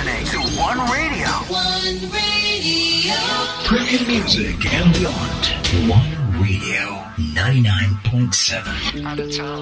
listening to One Radio. One Radio. Premium music and beyond. One Radio 99.7. Out of town.